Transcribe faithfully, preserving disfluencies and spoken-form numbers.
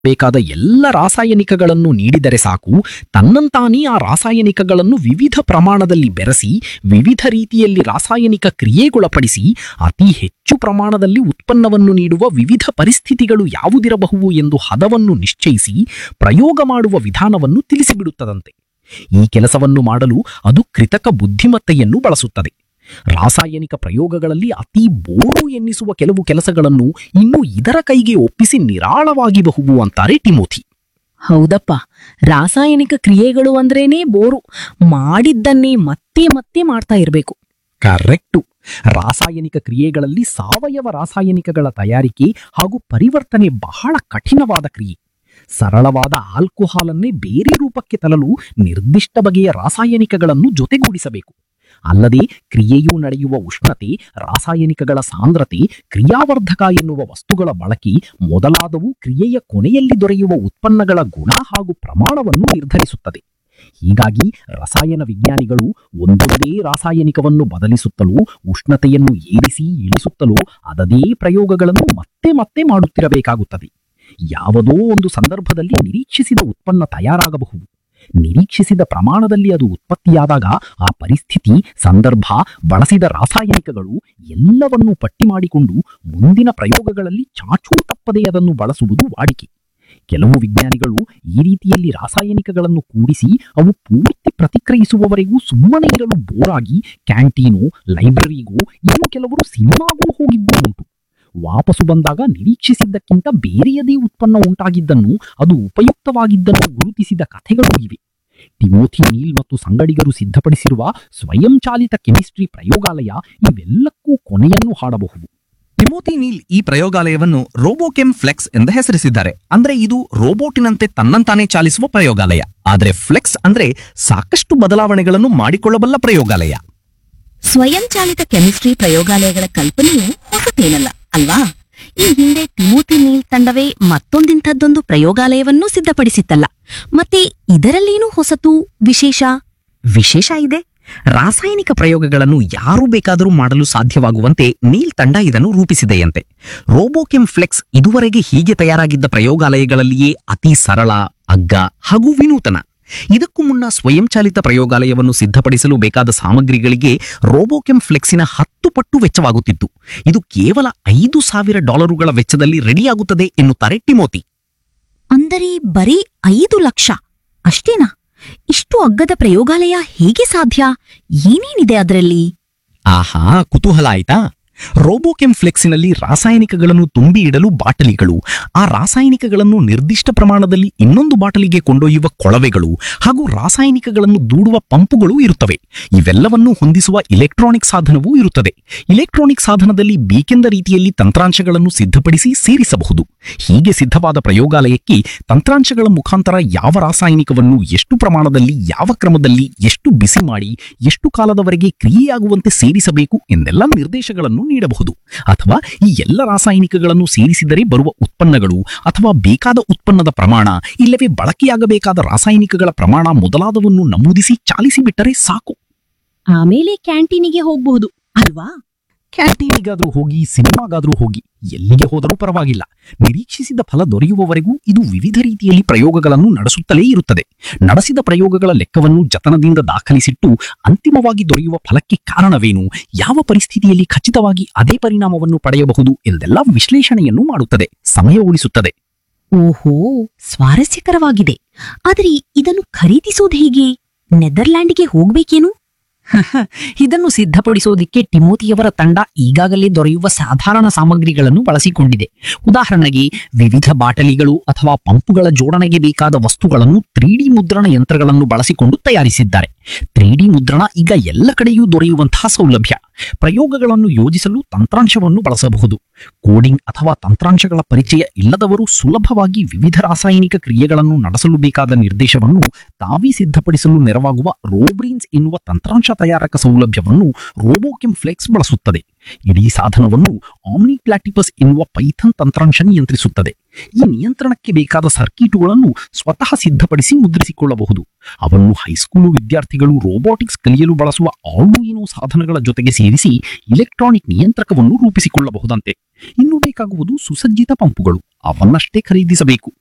ಬೇಕಾದ ಎಲ್ಲ ರಾಸಾಯನಿಕಗಳನ್ನು ನೀಡಿದರೆ ಸಾಕು, ತನ್ನಂತಾನೇ ಆ ರಾಸಾಯನಿಕಗಳನ್ನು ವಿವಿಧ ಪ್ರಮಾಣದಲ್ಲಿ ಬೆರೆಸಿ ವಿವಿಧ ರೀತಿಯಲ್ಲಿ ರಾಸಾಯನಿಕ ಕ್ರಿಯೆಗೊಳಪಡಿಸಿ ಅತಿ ಹೆಚ್ಚು ಪ್ರಮಾಣದಲ್ಲಿ ಉತ್ಪನ್ನವನ್ನು ನೀಡುವ ವಿವಿಧ ಪರಿಸ್ಥಿತಿಗಳು ಯಾವುದಿರಬಹುದು ಎಂದು ಹದವನ್ನು ನಿಶ್ಚಯಿಸಿ ಪ್ರಯೋಗ ಮಾಡುವ ವಿಧಾನವನ್ನು ತಿಳಿಸಿಬಿಡುತ್ತದಂತೆ. ಈ ಕೆಲಸವನ್ನು ಮಾಡಲು ಅದು ಕೃತಕ ಬುದ್ಧಿಮತ್ತೆಯನ್ನು ಬಳಸುತ್ತದೆ. ರಾಸಾಯನಿಕ ಪ್ರಯೋಗಗಳಲ್ಲಿ ಅತಿ ಬೋರು ಎನ್ನಿಸುವ ಕೆಲವು ಕೆಲಸಗಳನ್ನು ಇನ್ನು ಇದರ ಕೈಗೆ ಒಪ್ಪಿಸಿ ನಿರಾಳವಾಗಿಬಹುವು ಅಂತಾರೆ ಟಿಮೋಥಿ. ಹೌದಪ್ಪ, ರಾಸಾಯನಿಕ ಕ್ರಿಯೆಗಳು ಅಂದ್ರೇನೇ ಬೋರು. ಮಾಡಿದ್ದನ್ನೇ ಮತ್ತೆ ಮತ್ತೆ ಮಾಡ್ತಾ ಇರಬೇಕು. ಕರೆಕ್ಟು. ರಾಸಾಯನಿಕ ಕ್ರಿಯೆಗಳಲ್ಲಿ ಸಾವಯವ ರಾಸಾಯನಿಕಗಳ ತಯಾರಿಕೆ ಹಾಗೂ ಪರಿವರ್ತನೆ ಬಹಳ ಕಠಿಣವಾದ ಕ್ರಿಯೆ. ಸರಳವಾದ ಆಲ್ಕೋಹಾಲನ್ನೇ ಬೇರೆ ರೂಪಕ್ಕೆ ತರಲು ನಿರ್ದಿಷ್ಟ ಬಗೆಯ ರಾಸಾಯನಿಕಗಳನ್ನು ಜೊತೆಗೂಡಿಸಬೇಕು. ಅಲ್ಲದೆ ಕ್ರಿಯೆಯು ನಡೆಯುವ ಉಷ್ಣತೆ, ರಾಸಾಯನಿಕಗಳ ಸಾಂದ್ರತೆ, ಕ್ರಿಯಾವರ್ಧಕ ಎನ್ನುವ ವಸ್ತುಗಳ ಬಳಕೆ ಮೊದಲಾದವು ಕ್ರಿಯೆಯ ಕೊನೆಯಲ್ಲಿ ದೊರೆಯುವ ಉತ್ಪನ್ನಗಳ ಗುಣ ಹಾಗೂ ಪ್ರಮಾಣವನ್ನು ನಿರ್ಧರಿಸುತ್ತದೆ. ಹೀಗಾಗಿ ರಸಾಯನ ವಿಜ್ಞಾನಿಗಳು ಒಂದೊಂದೇ ರಾಸಾಯನಿಕವನ್ನು ಬದಲಿಸುತ್ತಲೂ, ಉಷ್ಣತೆಯನ್ನು ಏರಿಸಿ ಇಳಿಸುತ್ತಲೂ ಅದದೇ ಪ್ರಯೋಗಗಳನ್ನು ಮತ್ತೆ ಮತ್ತೆ ಮಾಡುತ್ತಿರಬೇಕಾಗುತ್ತದೆ. ಯಾವುದೋ ಒಂದು ಸಂದರ್ಭದಲ್ಲಿ ನಿರೀಕ್ಷಿಸಿದ ಉತ್ಪನ್ನ ತಯಾರಾಗಬಹುದು. ನಿರೀಕ್ಷಿಸಿದ ಪ್ರಮಾಣದಲ್ಲಿ ಅದು ಉತ್ಪತ್ತಿಯಾದಾಗ ಆ ಪರಿಸ್ಥಿತಿ, ಸಂದರ್ಭ, ಬಳಸಿದ ರಾಸಾಯನಿಕಗಳು ಎಲ್ಲವನ್ನೂ ಪಟ್ಟಿ ಮಾಡಿಕೊಂಡು ಮುಂದಿನ ಪ್ರಯೋಗಗಳಲ್ಲಿ ಚಾಚೂ ತಪ್ಪದೆ ಅದನ್ನು ಬಳಸುವುದು ವಾಡಿಕೆ. ಕೆಲವು ವಿಜ್ಞಾನಿಗಳು ಈ ರೀತಿಯಲ್ಲಿ ರಾಸಾಯನಿಕಗಳನ್ನು ಕೂಡಿಸಿ ಅವು ಪೂರ್ತಿ ಪ್ರತಿಕ್ರಿಯಿಸುವವರೆಗೂ ಸುಮ್ಮನೆ ಇರಲು ಬೋರಾಗಿ ಕ್ಯಾಂಟೀನು, ಲೈಬ್ರರಿಗೂ, ಇನ್ನು ಕೆಲವರು ಸಿನಿಮಾಗೂ ಹೋಗಿದ್ದು ಉಂಟು. ವಾಪಸು ಬಂದಾಗ ನಿರೀಕ್ಷಿಸಿದ್ದಕ್ಕಿಂತ ಬೇರೆಯದೇ ಉತ್ಪನ್ನ ಉಂಟಾಗಿದ್ದನ್ನು, ಅದು ಉಪಯುಕ್ತವಾಗಿದ್ದನ್ನು ಗುರುತಿಸಿದ ಕಥೆಗಳೂ ಇವೆ. ಟಿಮೋಥಿ ನೀಲ್ ಮತ್ತು ಸಂಗಡಿಗರು ಸಿದ್ಧಪಡಿಸಿರುವ ಸ್ವಯಂಚಾಲಿತ ಕೆಮಿಸ್ಟ್ರಿ ಪ್ರಯೋಗಾಲಯ ಇವೆಲ್ಲಕ್ಕೂ ಕೊನೆಯನ್ನು ಹಾಡಬಹುದು. ಟಿಮೋಥಿ ನೀಲ್ ಈ ಪ್ರಯೋಗಾಲಯವನ್ನು ರೋಬೋಕೆಮ್ ಫ್ಲೆಕ್ಸ್ ಎಂದು ಹೆಸರಿಸಿದ್ದಾರೆ. ಅಂದ್ರೆ ಇದು ರೋಬೋಟಿನಂತೆ ತನ್ನಂತಾನೇ ಚಾಲಿಸುವ ಪ್ರಯೋಗಾಲಯ. ಆದರೆ ಫ್ಲೆಕ್ಸ್ ಅಂದ್ರೆ ಸಾಕಷ್ಟು ಬದಲಾವಣೆಗಳನ್ನು ಮಾಡಿಕೊಳ್ಳಬಲ್ಲ ಪ್ರಯೋಗಾಲಯ. ಸ್ವಯಂಚಾಲಿತ ಕೆಮಿಸ್ಟ್ರಿ ಪ್ರಯೋಗಾಲಯಗಳ ಕಲ್ಪನೆಯು ಹೊಸತೇನಲ್ಲ ಅಲ್ವಾ? ಈ ಹಿಂದೆ ಟಿಮೋಥಿ ನೀಲ್ ತಂಡವೇ ಮತ್ತೊಂದಿಂಥದ್ದೊಂದು ಪ್ರಯೋಗಾಲಯವನ್ನೂ ಸಿದ್ಧಪಡಿಸಿತ್ತಲ್ಲ. ಮತ್ತೆ ಇದರಲ್ಲೇನು ಹೊಸತು, ವಿಶೇಷ? ವಿಶೇಷ ಇದೆ. ರಾಸಾಯನಿಕ ಪ್ರಯೋಗಗಳನ್ನು ಯಾರು ಬೇಕಾದರೂ ಮಾಡಲು ಸಾಧ್ಯವಾಗುವಂತೆ ನೀಲ್ ತಂಡ ಇದನ್ನು ರೂಪಿಸಿದೆಯಂತೆ. ರೋಬೋಕೆಮ್ ಫ್ಲೆಕ್ಸ್ ಇದುವರೆಗೆ ಹೀಗೆ ತಯಾರಾಗಿದ್ದ ಪ್ರಯೋಗಾಲಯಗಳಲ್ಲಿಯೇ ಅತಿ ಸರಳ, ಅಗ್ಗ ಹಾಗೂ ವಿನೂತನ. ಇದಕ್ಕೂ ಮುನ್ನ ಸ್ವಯಂಚಾಲಿತ ಪ್ರಯೋಗಾಲಯವನ್ನು ಸಿದ್ಧಪಡಿಸಲು ಬೇಕಾದ ಸಾಮಗ್ರಿಗಳಿಗೆ ರೋಬೋಕೆಮ್ ಫ್ಲೆಕ್ಸಿನ ಹತ್ತು ಪಟ್ಟು ವೆಚ್ಚವಾಗುತ್ತಿತ್ತು. ಇದು ಕೇವಲ ಐದು ಸಾವಿರ ಡಾಲರುಗಳ ವೆಚ್ಚದಲ್ಲಿ ರೆಡಿಯಾಗುತ್ತದೆ ಎನ್ನುತ್ತಾರೆ ಟಿಮೋಥಿ. ಅಂದರೆ ಬರೀ ಐದು ಲಕ್ಷ ಅಷ್ಟೇನಾ? ಇಷ್ಟು ಅಗ್ಗದ ಪ್ರಯೋಗಾಲಯ ಹೇಗೆ ಸಾಧ್ಯ? ಏನೇನಿದೆ ಅದರಲ್ಲಿ? ಆಹಾ, ಕುತೂಹಲ ಆಯ್ತಾ? ರೋಬೋಕೆಮ್ ಫ್ಲೆಕ್ಸಿನಲ್ಲಿ ರಾಸಾಯನಿಕಗಳನ್ನು ತುಂಬಿ ಇಡಲು ಬಾಟಲಿಗಳು, ಆ ರಾಸಾಯನಿಕಗಳನ್ನು ನಿರ್ದಿಷ್ಟ ಪ್ರಮಾಣದಲ್ಲಿ ಇನ್ನೊಂದು ಬಾಟಲಿಗೆ ಕೊಂಡೊಯ್ಯುವ ಕೊಳವೆಗಳು ಹಾಗೂ ರಾಸಾಯನಿಕಗಳನ್ನು ದೂಡುವ ಪಂಪುಗಳು ಇರುತ್ತವೆ. ಇವೆಲ್ಲವನ್ನೂ ಹೊಂದಿಸುವ ಇಲೆಕ್ಟ್ರಾನಿಕ್ ಸಾಧನವೂ ಇರುತ್ತದೆ. ಇಲೆಕ್ಟ್ರಾನಿಕ್ ಸಾಧನದಲ್ಲಿ ಬೇಕೆಂದ ರೀತಿಯಲ್ಲಿ ತಂತ್ರಾಂಶಗಳನ್ನು ಸಿದ್ಧಪಡಿಸಿ ಸೇರಿಸಬಹುದು. ಹೀಗೆ ಸಿದ್ಧವಾದ ಪ್ರಯೋಗಾಲಯಕ್ಕೆ ತಂತ್ರಾಂಶಗಳ ಮುಖಾಂತರ ಯಾವ ರಾಸಾಯನಿಕವನ್ನು ಎಷ್ಟು ಪ್ರಮಾಣದಲ್ಲಿ, ಯಾವ ಕ್ರಮದಲ್ಲಿ, ಎಷ್ಟು ಬಿಸಿ ಮಾಡಿ, ಎಷ್ಟು ಕಾಲದವರೆಗೆ ಕ್ರಿಯೆಯಾಗುವಂತೆ ಸೇರಿಸಬೇಕು ಎಂದೆಲ್ಲ ನಿರ್ದೇಶಗಳನ್ನು ನೀಡಬಹುದು. ಅಥವಾ ಈ ಎಲ್ಲ ರಾಸಾಯನಿಕಗಳನ್ನು ಸೇರಿಸಿದರೆ ಬರುವ ಉತ್ಪನ್ನಗಳು ಅಥವಾ ಬೇಕಾದ ಉತ್ಪನ್ನದ ಪ್ರಮಾಣ, ಇಲ್ಲವೇ ಬಳಕೆಯಾಗಬೇಕಾದ ರಾಸಾಯನಿಕಗಳ ಪ್ರಮಾಣ ಮೊದಲಾದವನ್ನು ನಮೂದಿಸಿ ಚಾಲಿಸಿಬಿಟ್ಟರೆ ಸಾಕು. ಆಮೇಲೆ ಕ್ಯಾಂಟೀನಿಗೆ ಹೋಗಬಹುದು ಅಲ್ವಾ? ಕ್ಯಾಂಟೀನಿಗಾದ್ರೂ ಹೋಗಿ, ಸಿನಿಮಾಗಾದ್ರೂ ಹೋಗಿ, ಎಲ್ಲಿಗೆ ಹೋದರೂ ಪರವಾಗಿಲ್ಲ, ನಿರೀಕ್ಷಿಸಿದ ಫಲ ದೊರೆಯುವವರೆಗೂ ಇದು ವಿವಿಧ ರೀತಿಯಲ್ಲಿ ಪ್ರಯೋಗಗಳನ್ನು ನಡೆಸುತ್ತಲೇ ಇರುತ್ತದೆ. ನಡೆಸಿದ ಪ್ರಯೋಗಗಳ ಲೆಕ್ಕವನ್ನು ಜತನದಿಂದ ದಾಖಲಿಸಿಟ್ಟು ಅಂತಿಮವಾಗಿ ದೊರೆಯುವ ಫಲಕ್ಕೆ ಕಾರಣವೇನು, ಯಾವ ಪರಿಸ್ಥಿತಿಯಲ್ಲಿ ಖಚಿತವಾಗಿ ಅದೇ ಪರಿಣಾಮವನ್ನು ಪಡೆಯಬಹುದು ಎಂದೆಲ್ಲ ವಿಶ್ಲೇಷಣೆಯನ್ನು ಮಾಡುತ್ತದೆ, ಸಮಯ ಉಳಿಸುತ್ತದೆ. ಓಹೋ, ಸ್ವಾರಸ್ಯಕರವಾಗಿದೆ. ಆದರೆ ಇದನ್ನು ಖರೀದಿಸೋದು ಹೇಗೆ? ನೆದರ್ಲ್ಯಾಂಡ್ಗೆ ಹೋಗ್ಬೇಕೇನು? ಇದನ್ನು ಸಿದ್ಧಪಡಿಸೋದಿಕ್ಕೆ ಟಿಮೋಥಿಯವರ ತಂಡ ಈಗಾಗಲೇ ದೊರೆಯುವ ಸಾಧಾರಣ ಸಾಮಗ್ರಿಗಳನ್ನು ಬಳಸಿಕೊಂಡಿದೆ. ಉದಾಹರಣೆಗೆ ವಿವಿಧ ಬಾಟಲಿಗಳು ಅಥವಾ ಪಂಪುಗಳ ಜೋಡಣೆಗೆ ಬೇಕಾದ ವಸ್ತುಗಳನ್ನು ತ್ರೀ ಡಿ ಮುದ್ರಣ ಯಂತ್ರಗಳನ್ನು ಬಳಸಿಕೊಂಡು ತಯಾರಿಸಿದ್ದಾರೆ. ತ್ರೀ ಡಿ ಮುದ್ರಣ ಈಗ ಎಲ್ಲ ಕಡೆಯೂ ದೊರೆಯುವಂತಹ ಸೌಲಭ್ಯ. ಪ್ರಯೋಗಗಳನ್ನು ಯೋಜಿಸಲು ತಂತ್ರಾಂಶವನ್ನು ಬಳಸಬಹುದು. ಕೋಡಿಂಗ್ ಅಥವಾ ತಂತ್ರಾಂಶಗಳ ಪರಿಚಯ ಇಲ್ಲದವರು ಸುಲಭವಾಗಿ ವಿವಿಧ ರಾಸಾಯನಿಕ ಕ್ರಿಯೆಗಳನ್ನು ನಡೆಸಲು ಬೇಕಾದ ನಿರ್ದೇಶವನ್ನು ತಾವೇ ಸಿದ್ಧಪಡಿಸಲು ನೆರವಾಗುವ ರೋಬ್ರೀನ್ಸ್ ಎನ್ನುವ ತಂತ್ರಾಂಶ ತಯಾರಕ ಸೌಲಭ್ಯವನ್ನು ರೋಬೋಕೆಮ್ ಫ್ಲೆಕ್ಸ್ ಬಳಸುತ್ತದೆ. ಇಡೀ ಸಾಧನವನ್ನು ಆಮ್ನಿ ಪ್ಲಾಟಿಪಸ್ ಎನ್ನುವ ಪೈಥನ್ ತಂತ್ರಾಂಶ ನಿಯಂತ್ರಿಸುತ್ತದೆ. ಈ ನಿಯಂತ್ರಣಕ್ಕೆ ಬೇಕಾದ ಸರ್ಕಿಟುಗಳನ್ನು ಸ್ವತಃ ಸಿದ್ಧಪಡಿಸಿ ಮುದ್ರಿಸಿಕೊಳ್ಳಬಹುದು. ಅವನ್ನು ಹೈಸ್ಕೂಲು ವಿದ್ಯಾರ್ಥಿಗಳು ರೋಬೋಟಿಕ್ಸ್ ಕಲಿಯಲು ಬಳಸುವ ಆರ್ಡುಯಿನೋ ಸಾಧನಗಳ ಜೊತೆಗೆ ಸೇರಿಸಿ ಇಲೆಕ್ಟ್ರಾನಿಕ್ ನಿಯಂತ್ರಕವನ್ನು ರೂಪಿಸಿಕೊಳ್ಳಬಹುದಂತೆ. ಇನ್ನು ಬೇಕಾಗುವುದು ಸುಸಜ್ಜಿತ ಪಂಪುಗಳು, ಅವನ್ನಷ್ಟೇ ಖರೀದಿಸಬೇಕು.